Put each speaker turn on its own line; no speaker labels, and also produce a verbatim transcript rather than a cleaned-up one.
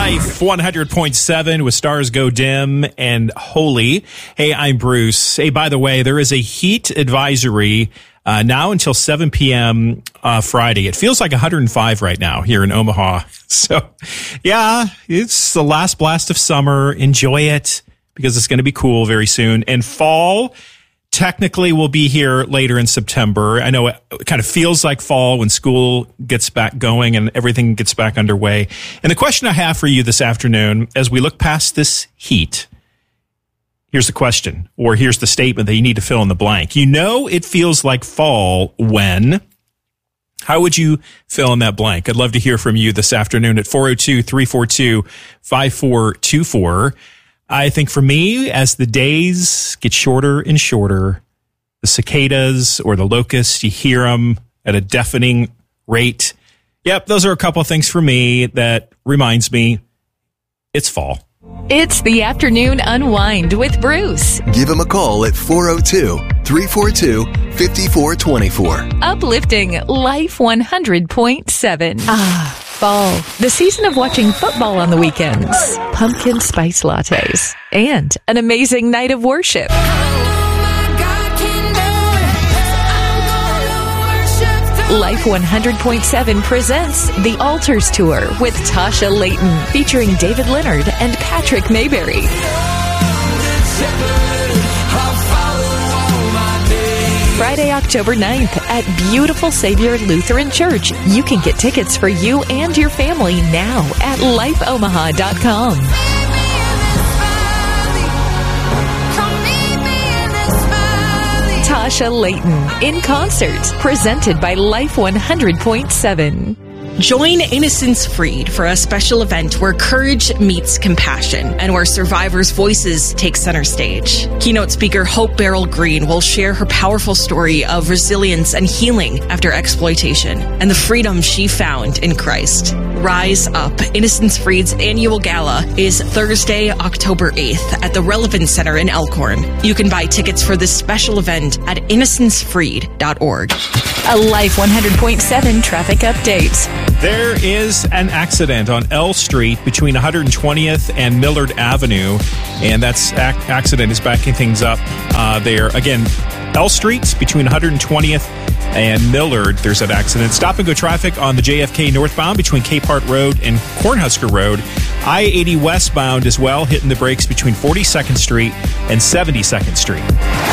Life one hundred point seven with Stars Go Dim and Holy. Hey, I'm Bruce. Hey, by the way, there is a heat advisory uh, now until seven p.m. Uh, Friday. It feels like one hundred five right now here in Omaha. So, yeah, it's the last blast of summer. Enjoy it because it's going to be cool very soon. And fall technically will be here later in September. I know it kind of feels like fall when school gets back going and everything gets back underway. And the question I have for you this afternoon, as we look past this heat, here's the question, or here's the statement that you need to fill in the blank. You know it feels like fall when... How would you fill in that blank? I'd love to hear from you this afternoon at four oh two, three four two, five four two four. I think for me, as the days get shorter and shorter, the cicadas or the locusts, you hear them at a deafening rate. Yep, those are a couple of things for me that reminds me it's fall.
It's the Afternoon Unwind with Bruce.
Give him a call at four oh two, three four two, five four two four.
Uplifting Life one hundred point seven. Ah, fall. The season of watching football on the weekends. Pumpkin spice lattes. And an amazing night of worship. Life one hundred point seven presents The Altars Tour with Tasha Layton, featuring David Leonard and Patrick Mayberry. Friday, October ninth at Beautiful Savior Lutheran Church. You can get tickets for you and your family now at life omaha dot com. Tasha Layton in concert, presented by Life one hundred point seven.
Join Innocence Freed for a special event where courage meets compassion and where survivors' voices take center stage. Keynote speaker Hope Beryl Green will share her powerful story of resilience and healing after exploitation and the freedom she found in Christ. Rise Up, Innocence Freed's annual gala, is Thursday, October eighth at the Relevance Center in Elkhorn. You can buy tickets for this special event at innocence freed dot org.
A Life one hundred point seven traffic update.
There is an accident on L Street between one hundred twentieth and Millard Avenue, and that ac- accident is backing things up uh, there. Again, L Street between one hundred twentieth and Millard, there's that accident. Stop and go traffic on the J F K northbound between Cape Hart Road and Cornhusker Road. I eighty westbound as well, hitting the brakes between forty-second Street and seventy-second Street.